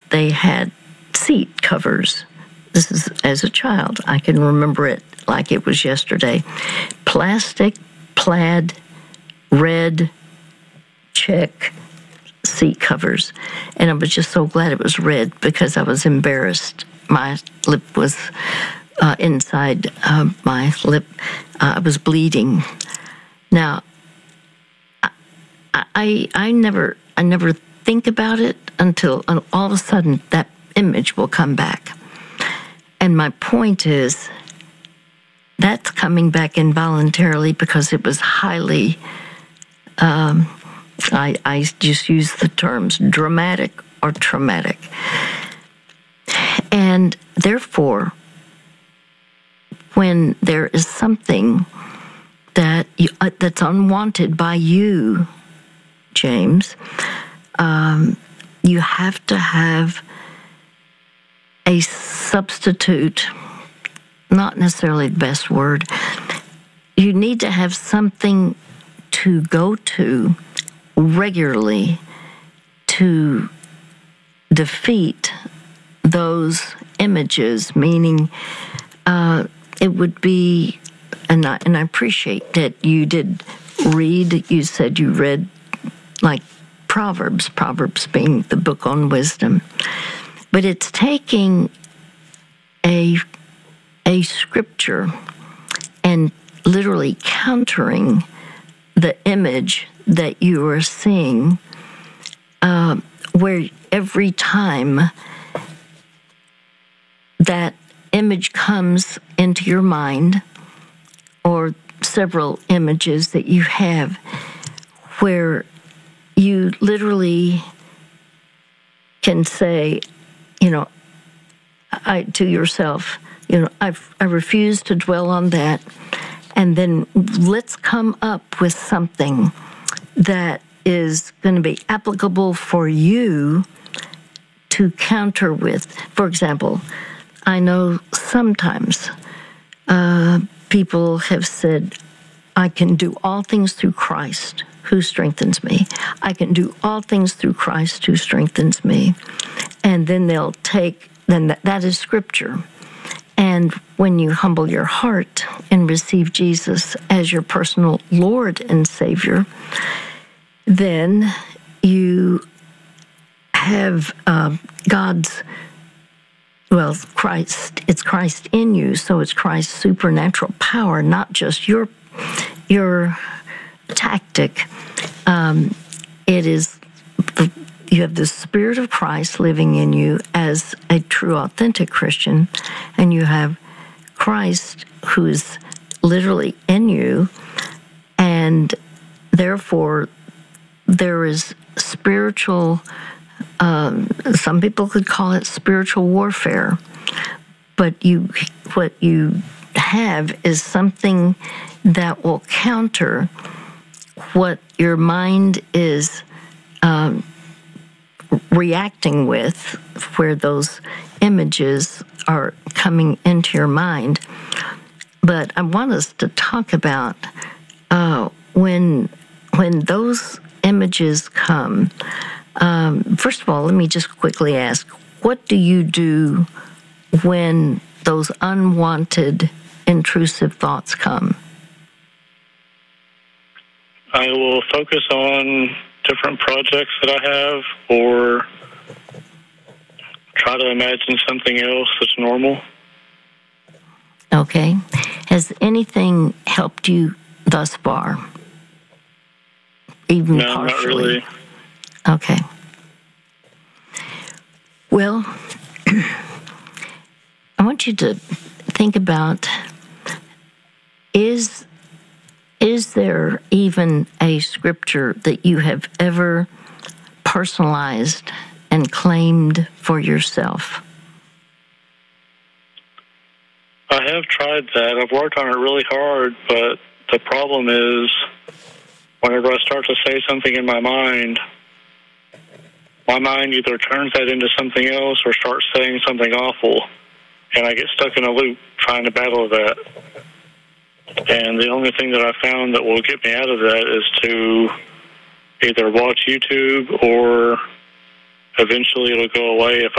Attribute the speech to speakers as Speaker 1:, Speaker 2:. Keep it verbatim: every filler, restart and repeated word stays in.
Speaker 1: they had seat covers. This is as a child. I can remember it like it was yesterday. Plastic, plaid, red, check seat covers. And I was just so glad it was red because I was embarrassed. My lip was uh, inside uh, my lip. Uh, I was bleeding. Now, I, I I never I never think about it until all of a sudden that image will come back. And my point is, that's coming back involuntarily because it was highly, um, I, I just use the terms dramatic or traumatic. And therefore, when there is something that you, uh, that's unwanted by you, James, um, you have to have a substitute, not necessarily the best word. You need to have something to go to regularly to defeat those images, meaning uh, it would be, and I, and I appreciate that you did read, you said you read like Proverbs, Proverbs being the book on wisdom. But it's taking a, a scripture and literally countering the image that you are seeing, uh, where every time that image comes into your mind, or several images that you have, where you literally can say, you know, I to yourself, you know, I've, I refuse to dwell on that, and then let's come up with something that is going to be applicable for you to counter with. For example, I know sometimes uh, people have said, I can do all things through Christ who strengthens me. I can do all things through Christ who strengthens me. And then they'll take, then that, that is scripture. And when you humble your heart and receive Jesus as your personal Lord and Savior, then you have uh, God's, well, Christ, it's Christ in you, so it's Christ's supernatural power, not just your, your tactic. Um, it is, you have the Spirit of Christ living in you as a true, authentic Christian, and you have Christ who is literally in you, and therefore there is spiritual, um, some people could call it spiritual warfare, but you, what you have is something that will counter what your mind is um, reacting with, where those images are coming into your mind. But I want us to talk about uh, when when those images come. Um, first of all, let me just quickly ask, what do you do when those unwanted, intrusive thoughts come?
Speaker 2: I will focus on different projects that I have, or try to imagine something else that's normal.
Speaker 1: Okay. Has anything helped you thus far? Even
Speaker 2: no,
Speaker 1: partially?
Speaker 2: Not really.
Speaker 1: Okay. Well, I want you to think about, is Is there even a scripture that you have ever personalized and claimed for yourself?
Speaker 2: I have tried that. I've worked on it really hard, but the problem is whenever I start to say something in my mind, my mind either turns that into something else or starts saying something awful, and I get stuck in a loop trying to battle that. And the only thing that I found that will get me out of that is to either watch YouTube, or eventually it'll go away if